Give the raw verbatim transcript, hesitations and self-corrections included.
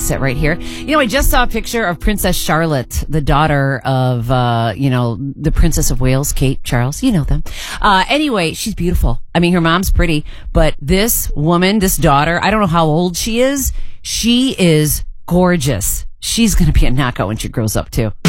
fix it right here. You know, I just saw a picture of Princess Charlotte, the daughter of, uh, you know, the Princess of Wales, Kate, Charles. You know them. Uh, anyway, she's beautiful. I mean, her mom's pretty, but this woman, this daughter, I don't know how old she is. She is gorgeous. She's going to be a knockout when she grows up, too.